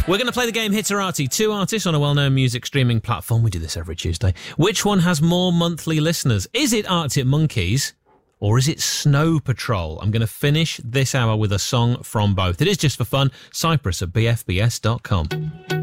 We're going to play the game Hitterati. Two artists on a well-known music streaming platform. We do this every Tuesday. Which one has more monthly listeners? Is it Arctic Monkeys or is it Snow Patrol? I'm going to finish this hour with a song from both. It is just for fun. Cyprus at bfbs.com.